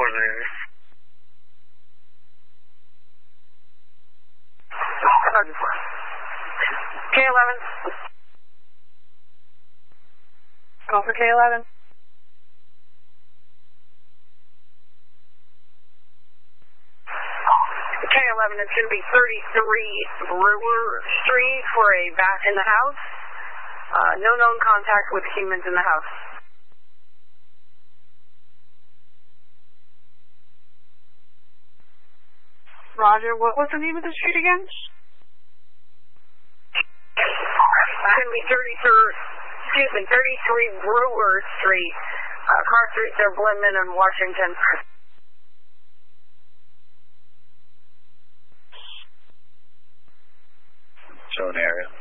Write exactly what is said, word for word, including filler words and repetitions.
Northern area. K eleven. Go for K eleven. K eleven, it's going to be thirty-three Brewer Street for a bat in the house. Uh, no known contact with humans in the house. Roger, what was the name of the street again? It's going to be thirty-three, excuse me, thirty-three Brewer Street, uh, car streets are Blenman and Washington. Zone area.